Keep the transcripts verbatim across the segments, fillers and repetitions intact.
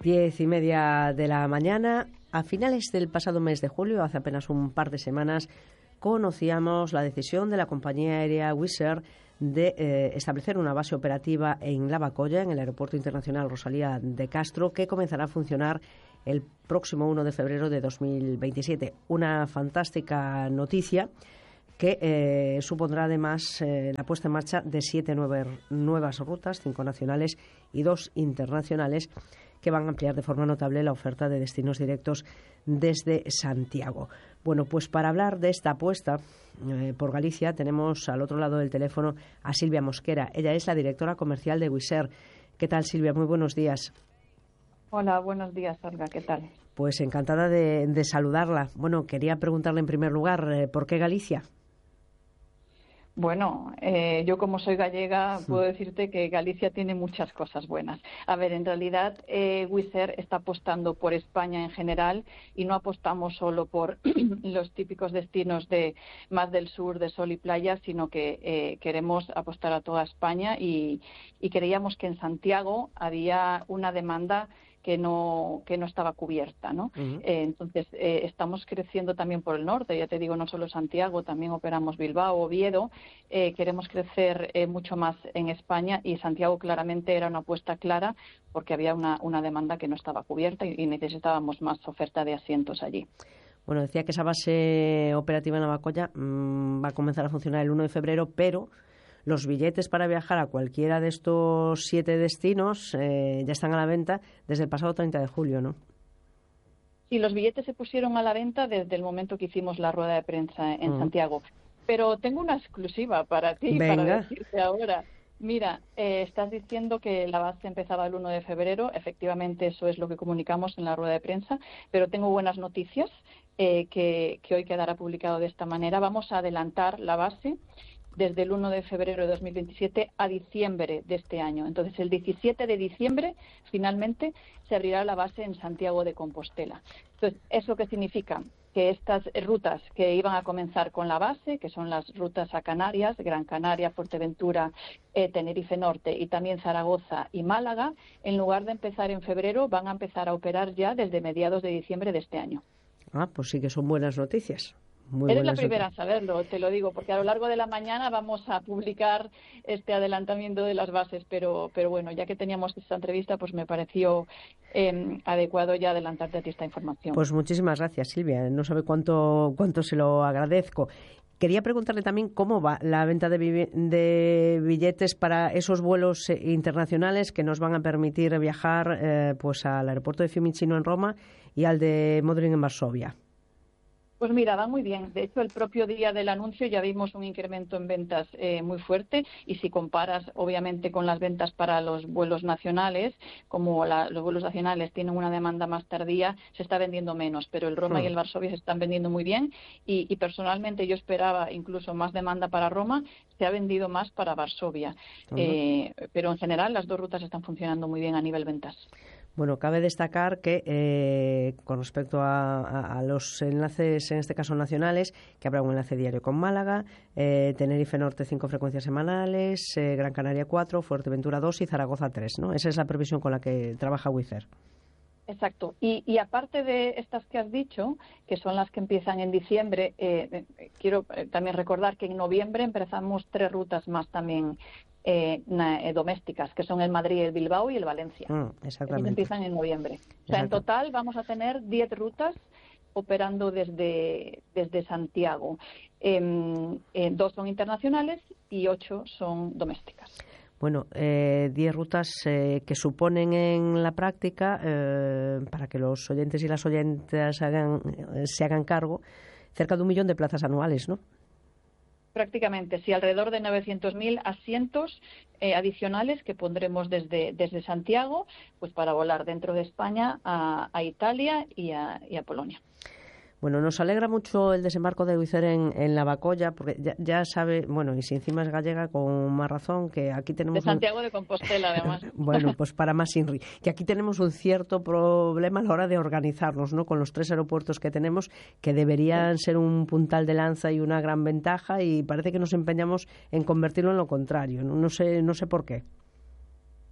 Diez y media de la mañana. A finales del pasado mes de julio, hace apenas un par de semanas, conocíamos la decisión de la compañía aérea Wizz Air de eh, establecer una base operativa en Lavacolla, en el Aeropuerto Internacional Rosalía de Castro, que comenzará a funcionar el próximo uno de febrero de dos mil veintisiete. Una fantástica noticia que eh, supondrá además eh, la puesta en marcha de siete nueve, nuevas rutas, cinco nacionales y dos internacionales, que van a ampliar de forma notable la oferta de destinos directos desde Santiago. Bueno, pues para hablar de esta apuesta eh, por Galicia tenemos al otro lado del teléfono a Silvia Mosquera. Ella es la directora comercial de Wizz Air. ¿Qué tal, Silvia? Muy buenos días. Hola, buenos días, Olga. ¿Qué tal? Pues encantada de, de saludarla. Bueno, quería preguntarle en primer lugar, eh, ¿por qué Galicia? Bueno, eh, yo como soy gallega puedo decirte que Galicia tiene muchas cosas buenas. A ver, en realidad eh, Wizz Air está apostando por España en general y no apostamos solo por los típicos destinos de más del sur, de sol y playa, sino que eh, queremos apostar a toda España y, y creíamos que en Santiago había una demanda que no que no estaba cubierta, ¿no? Uh-huh. Eh, entonces, eh, estamos creciendo también por el norte, ya te digo, no solo Santiago, también operamos Bilbao, Oviedo, eh, queremos crecer eh, mucho más en España y Santiago claramente era una apuesta clara porque había una, una demanda que no estaba cubierta y, y necesitábamos más oferta de asientos allí. Bueno, decía que esa base operativa en Lavacolla mmm, va a comenzar a funcionar el uno de febrero, pero los billetes para viajar a cualquiera de estos siete destinos eh, ya están a la venta desde el pasado treinta de julio, ¿no? Sí, los billetes se pusieron a la venta desde el momento que hicimos la rueda de prensa en uh-huh. Santiago. Pero tengo una exclusiva para ti, Venga. para decirte ahora. Mira, eh, estás diciendo que la base empezaba el uno de febrero. Efectivamente, eso es lo que comunicamos en la rueda de prensa. Pero tengo buenas noticias eh, que, que hoy quedará publicado de esta manera. Vamos a adelantar la base desde el uno de febrero de dos mil veintisiete a diciembre de este año. Entonces, el diecisiete de diciembre, finalmente, se abrirá la base en Santiago de Compostela. Entonces, ¿eso qué significa? Que estas rutas que iban a comenzar con la base, que son las rutas a Canarias, Gran Canaria, Fuerteventura, eh, Tenerife Norte y también Zaragoza y Málaga, en lugar de empezar en febrero, van a empezar a operar ya desde mediados de diciembre de este año. Ah, pues sí que son buenas noticias. Muy Eres la primera a saberlo, te lo digo, porque a lo largo de la mañana vamos a publicar este adelantamiento de las bases, pero pero bueno, ya que teníamos esta entrevista, pues me pareció eh, adecuado ya adelantarte a ti esta información. Pues muchísimas gracias, Silvia. No sabe cuánto cuánto se lo agradezco. Quería preguntarle también cómo va la venta de, bi- de billetes para esos vuelos eh, internacionales que nos van a permitir viajar eh, pues al aeropuerto de Fiumicino en Roma y al de Modlin en Varsovia. Pues mira, va muy bien. De hecho, el propio día del anuncio ya vimos un incremento en ventas eh, muy fuerte y si comparas, obviamente, con las ventas para los vuelos nacionales, como la, los vuelos nacionales tienen una demanda más tardía, se está vendiendo menos, pero el Roma sí. y el Varsovia se están vendiendo muy bien y, y personalmente yo esperaba incluso más demanda para Roma, se ha vendido más para Varsovia. Uh-huh. Eh, pero en general las dos rutas están funcionando muy bien a nivel ventas. Bueno, cabe destacar que eh, con respecto a, a, a los enlaces, en este caso nacionales, que habrá un enlace diario con Málaga, eh, Tenerife Norte cinco frecuencias semanales, eh, Gran Canaria cuatro, Fuerteventura dos y Zaragoza tres, ¿no? Esa es la previsión con la que trabaja Wizz Air. Exacto. Y, y aparte de estas que has dicho, que son las que empiezan en diciembre, eh, eh, quiero eh, también recordar que en noviembre empezamos tres rutas más también eh, na, eh, domésticas, que son el Madrid, el Bilbao y el Valencia. Mm, exactamente. Esas empiezan en noviembre. O sea, en total vamos a tener diez rutas operando desde, desde Santiago. Eh, eh, dos son internacionales y ocho son domésticas. Bueno, eh, diez rutas eh, que suponen en la práctica, eh, para que los oyentes y las oyentes hagan, eh, se hagan cargo, cerca de un millón de plazas anuales, ¿no? Prácticamente, sí, alrededor de novecientos mil asientos eh, adicionales que pondremos desde, desde Santiago, pues para volar dentro de España a, a Italia y a, y a Polonia. Bueno, nos alegra mucho el desembarco de Wizz Air en, en Lavacolla, porque ya, ya sabe, bueno, y si encima es gallega, con más razón, que aquí tenemos... De Santiago un... de Compostela, además. Bueno, pues para más Inri, que aquí tenemos un cierto problema a la hora de organizarnos, ¿no? Con los tres aeropuertos que tenemos, que deberían ser un puntal de lanza y una gran ventaja, y parece que nos empeñamos en convertirlo en lo contrario, ¿no? No sé, no sé por qué.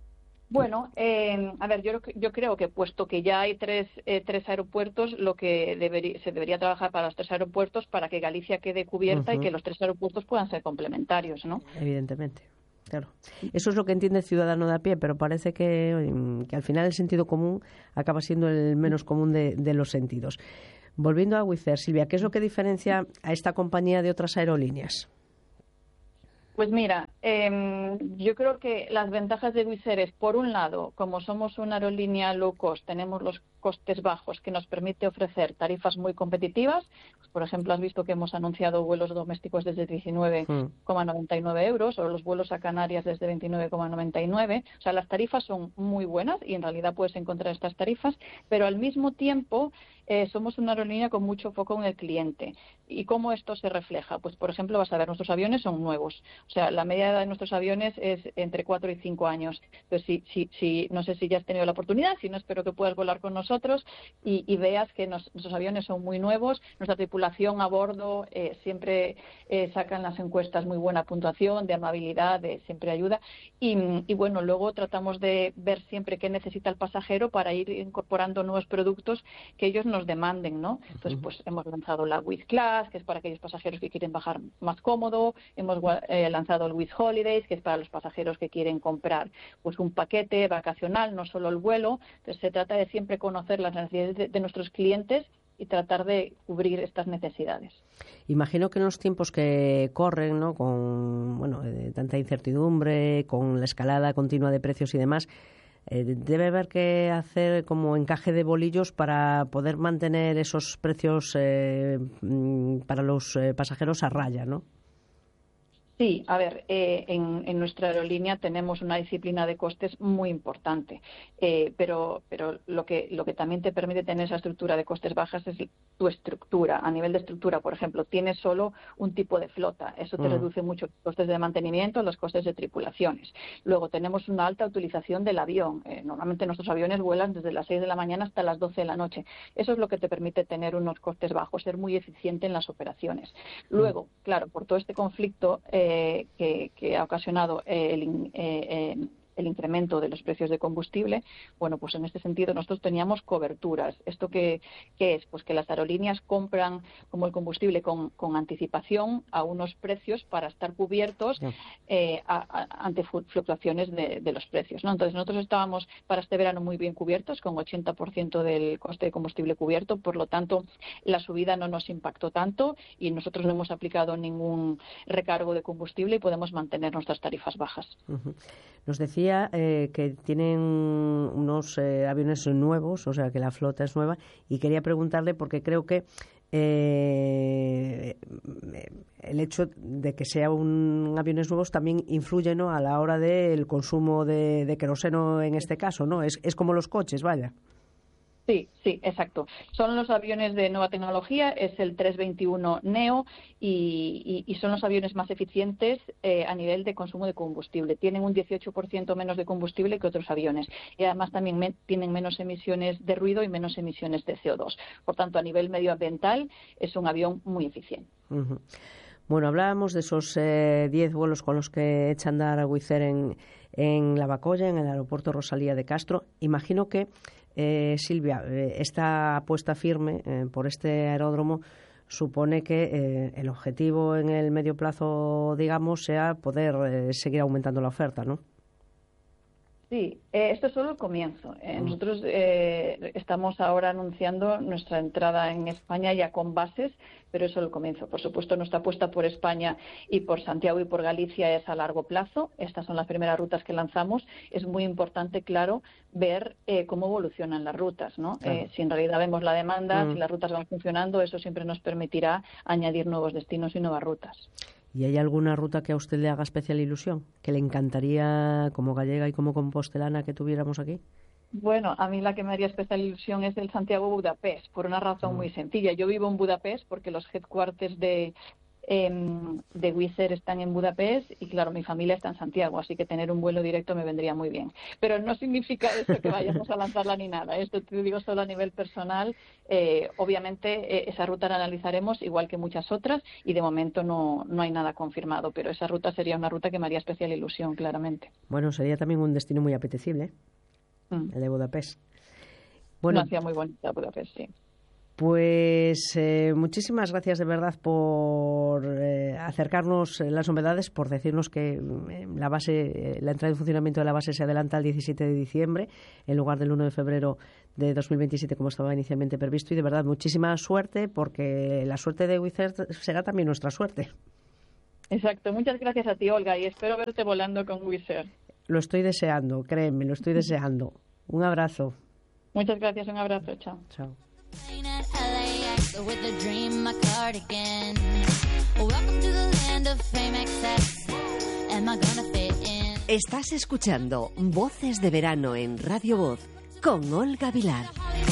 Bueno, eh, a ver, yo, yo creo que puesto que ya hay tres, eh, tres aeropuertos, lo que debería, se debería trabajar para los tres aeropuertos para que Galicia quede cubierta uh-huh. y que los tres aeropuertos puedan ser complementarios, ¿no? Evidentemente. Claro. Eso es lo que entiende el ciudadano de a pie, pero parece que, que al final el sentido común acaba siendo el menos común de, de los sentidos. Volviendo a Wizz Air, Silvia, ¿qué es lo que diferencia a esta compañía de otras aerolíneas? Pues mira, eh, yo creo que las ventajas de Wizz Air es, por un lado, como somos una aerolínea low cost, tenemos los costes bajos que nos permite ofrecer tarifas muy competitivas. Pues, por ejemplo, has visto que hemos anunciado vuelos domésticos desde diecinueve coma noventa y nueve euros o los vuelos a Canarias desde veintinueve coma noventa y nueve. O sea, las tarifas son muy buenas y en realidad puedes encontrar estas tarifas, pero al mismo tiempo eh, somos una aerolínea con mucho foco en el cliente. ¿Y cómo esto se refleja? Pues, por ejemplo, vas a ver, nuestros aviones son nuevos. O sea, la media edad de nuestros aviones es entre cuatro y cinco años. Entonces, si, si, si, no sé si ya has tenido la oportunidad, si no, espero que puedas volar con nosotros y, y veas que nos, nuestros aviones son muy nuevos. Nuestra tripulación a bordo eh, siempre eh, sacan las encuestas muy buena puntuación, de amabilidad, de siempre ayuda. Y, y bueno, luego tratamos de ver siempre qué necesita el pasajero para ir incorporando nuevos productos que ellos nos demanden, ¿no? Entonces, pues hemos lanzado la Wizz Class, que es para aquellos pasajeros que quieren bajar más cómodo. Hemos eh, lanzado el Wizz Holidays, que es para los pasajeros que quieren comprar pues un paquete vacacional, no solo el vuelo. Entonces, se trata de siempre conocer las necesidades de, de nuestros clientes y tratar de cubrir estas necesidades. Imagino que en los tiempos que corren, ¿no?, con bueno, eh, tanta incertidumbre, con la escalada continua de precios y demás, eh, debe haber que hacer como encaje de bolillos para poder mantener esos precios eh, para los eh, pasajeros a raya, ¿no? Sí, a ver, eh, en, en nuestra aerolínea tenemos una disciplina de costes muy importante, eh, pero, pero lo que, lo que también te permite tener esa estructura de costes bajas es tu estructura. A nivel de estructura, por ejemplo, tienes solo un tipo de flota. Eso te mm. reduce mucho los costes de mantenimiento, los costes de tripulaciones. Luego tenemos una alta utilización del avión. Eh, normalmente nuestros aviones vuelan desde las seis de la mañana hasta las doce de la noche. Eso es lo que te permite tener unos costes bajos, ser muy eficiente en las operaciones. Luego, mm. claro, por todo este conflicto, eh, Que, que ha ocasionado el, eh, el incremento de los precios de combustible, bueno, pues en este sentido nosotros teníamos coberturas. ¿Esto qué, qué es? Pues que las aerolíneas compran como el combustible con, con anticipación a unos precios para estar cubiertos eh, a, a, ante fluctuaciones de, de los precios, ¿no? Entonces nosotros estábamos para este verano muy bien cubiertos, con ochenta por ciento del coste de combustible cubierto, por lo tanto la subida no nos impactó tanto y nosotros no hemos aplicado ningún recargo de combustible y podemos mantener nuestras tarifas bajas. Uh-huh. Nos decía eh, que tienen unos eh, aviones nuevos, o sea que la flota es nueva, y quería preguntarle porque creo que eh, el hecho de que sean un aviones nuevos también influye, ¿no?, a la hora del consumo de, de queroseno en este caso, ¿no? Es, es como los coches, vaya. Sí, sí, exacto. Son los aviones de nueva tecnología, es el trescientos veintiuno neo y, y, y son los aviones más eficientes eh, a nivel de consumo de combustible. Tienen un dieciocho por ciento menos de combustible que otros aviones y además también me, tienen menos emisiones de ruido y menos emisiones de C O dos. Por tanto, a nivel medioambiental es un avión muy eficiente. Uh-huh. Bueno, hablábamos de esos diez eh, vuelos con los que echa a andar a Wizz Air en, en Lavacolla, en el aeropuerto Rosalía de Castro. Imagino que Eh, Silvia, eh, esta apuesta firme eh, por este aeródromo supone que eh, el objetivo en el medio plazo, digamos, sea poder eh, seguir aumentando la oferta, ¿no? Sí, eh, esto es solo el comienzo. Eh, nosotros eh, estamos ahora anunciando nuestra entrada en España ya con bases, pero es solo el comienzo. Por supuesto, nuestra apuesta por España y por Santiago y por Galicia es a largo plazo. Estas son las primeras rutas que lanzamos. Es muy importante, claro, ver eh, cómo evolucionan las rutas, ¿no? Claro. Eh, si en realidad vemos la demanda, mm. si las rutas van funcionando, eso siempre nos permitirá añadir nuevos destinos y nuevas rutas. ¿Y hay alguna ruta que a usted le haga especial ilusión? ¿Que le encantaría, como gallega y como compostelana, que tuviéramos aquí? Bueno, a mí la que me haría especial ilusión es el Santiago-Budapest, por una razón mm. muy sencilla. Yo vivo en Budapest porque los headquarters de, eh, de Wizz Air están en Budapest y, claro, mi familia está en Santiago, así que tener un vuelo directo me vendría muy bien. Pero no significa eso que vayamos a lanzarla ni nada. Esto te digo solo a nivel personal. Eh, obviamente, eh, esa ruta la analizaremos igual que muchas otras y de momento no, no hay nada confirmado, pero esa ruta sería una ruta que me haría especial ilusión, claramente. Bueno, sería también un destino muy apetecible, mm. el de Budapest. Bueno, una ciudad muy bonita Budapest, sí. Pues eh, muchísimas gracias de verdad por eh, acercarnos las novedades, por decirnos que eh, la base, eh, la entrada en funcionamiento de la base se adelanta al diecisiete de diciembre en lugar del uno de febrero de dos mil veintisiete como estaba inicialmente previsto, y de verdad muchísima suerte, porque la suerte de Wizz Air será también nuestra suerte. Exacto, muchas gracias a ti, Olga, y espero verte volando con Wizz Air. Lo estoy deseando, créeme, lo estoy deseando. Un abrazo. Muchas gracias, un abrazo, chao. Chao. Estás escuchando Voces de Verano en Radio Voz con Olga Vilar.